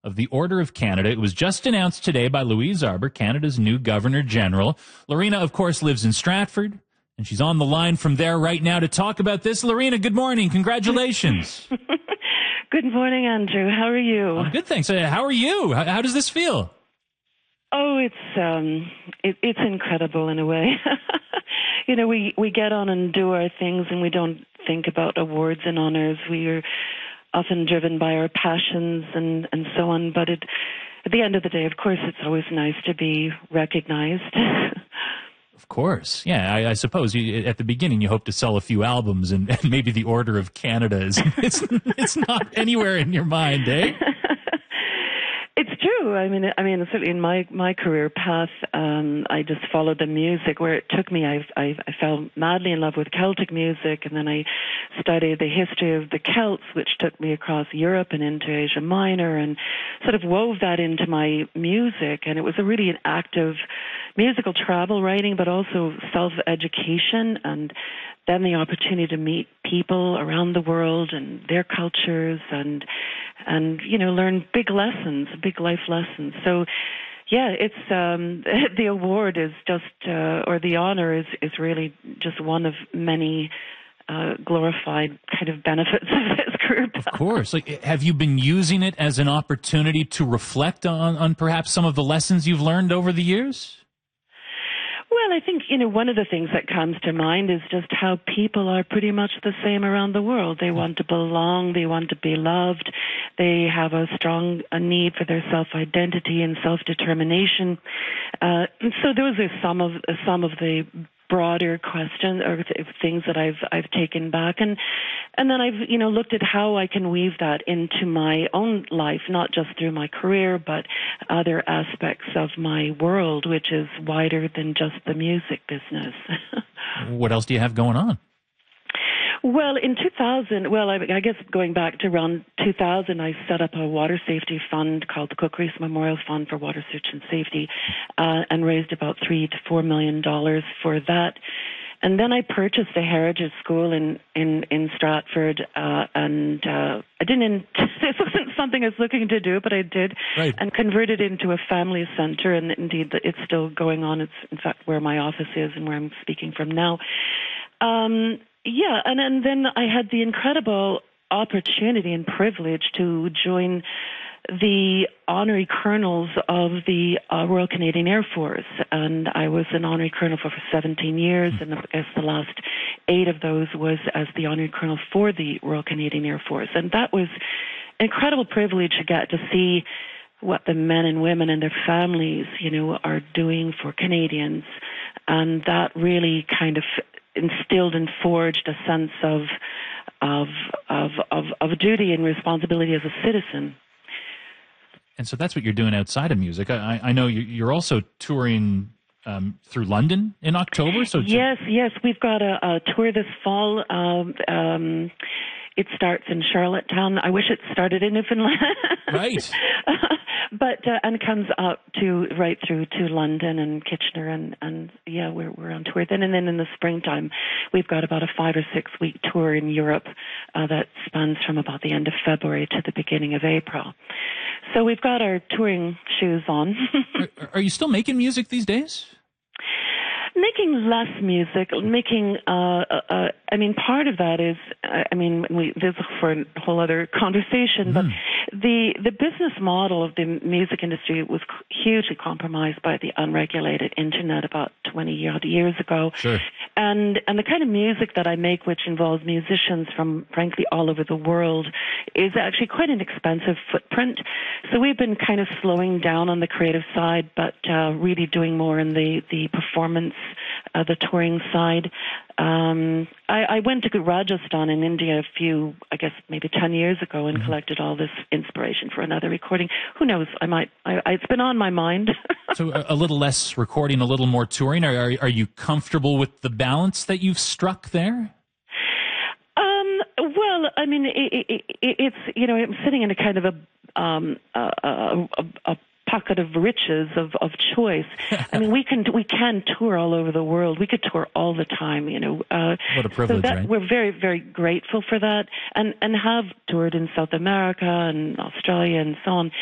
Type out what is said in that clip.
of the Order of Canada. It was just announced today by Louise Arbour, Canada's new Governor General. Lorena, of course, lives in Stratford, and she's on the line from there right now to talk about this. Lorena, good morning. Congratulations. Good morning, Andrew. How are you? I'm good, thanks. How are you? How does this feel? Oh, it's incredible in a way. You know, we get on and do our things, and we don't think about awards and honors. We are often driven by our passions and so on. But at the end of the day, of course, it's always nice to be recognized. Of course. Yeah, I suppose at the beginning you hope to sell a few albums, and maybe the Order of Canada it's not anywhere in your mind, eh? It's true. I mean, certainly in my career path, I just followed the music where it took me. I fell madly in love with Celtic music, and then I studied the history of the Celts, which took me across Europe and into Asia Minor, and sort of wove that into my music. And it was a really an active musical travel writing, but also self-education, and then the opportunity to meet people around the world and their cultures, and you know, learn big life lessons. So yeah, it's the award is just or the honor is really just one of many glorified kind of benefits of this group. Of course. Like, have you been using it as an opportunity to reflect on perhaps some of the lessons you've learned over the years? Well, I think, you know, one of the things that comes to mind is just how people are pretty much the same around the world. They want to belong, they want to be loved, they have a strong need for their self-identity and self-determination. And so those are some of the broader questions or things that I've taken back, and then I've, you know, looked at how I can weave that into my own life, not just through my career, but other aspects of my world, which is wider than just the music business. What else do you have going on? Well, in 2000, I guess going back to around 2000, I set up a water safety fund called the Cook Reese Memorial Fund for Water Search and Safety, and raised about $3 to $4 million for that. And then I purchased a heritage school in Stratford, and I didn't. This wasn't something I was looking to do, but I did, right, and converted it into a family center. And indeed, it's still going on. It's in fact where my office is and where I'm speaking from now. Yeah, and then I had the incredible opportunity and privilege to join the honorary colonels of the Royal Canadian Air Force, and I was an honorary colonel for 17 years, and I guess the last 8 of those was as the honorary colonel for the Royal Canadian Air Force, and that was an incredible privilege to get to see what the men and women and their families, you know, are doing for Canadians, and that really kind of instilled and forged a sense of duty and responsibility as a citizen. And so that's what you're doing outside of music. I know you're also touring through London in October. So yes, we've got a tour this fall. It starts in Charlottetown. I wish it started in Newfoundland. Right. But and comes up right through to London and Kitchener, and yeah, we're on tour then. And then in the springtime, we've got about a 5 or 6 week tour in Europe that spans from about the end of February to the beginning of April. So we've got our touring shoes on. Are you still making music these days? Making less music, I mean, part of that is, this is for a whole other conversation, but the business model of the music industry was hugely compromised by the unregulated internet about 20 odd years ago. Sure. And the kind of music that I make, which involves musicians from, frankly, all over the world, is actually quite an expensive footprint. So we've been kind of slowing down on the creative side, but really doing more in the performance, the touring side. I went to Rajasthan in India maybe 10 years ago and collected all this inspiration for another recording. Who knows? It's been on my mind. So a little less recording, a little more touring. Are you comfortable with the balance that you've struck there? Well, I mean, it's, you know, I'm sitting in a kind of a pocket of riches of choice. I mean, we can tour all over the world. We could tour all the time, you know. What a privilege, right? We're very, very grateful for that, and have toured in South America and Australia and so on.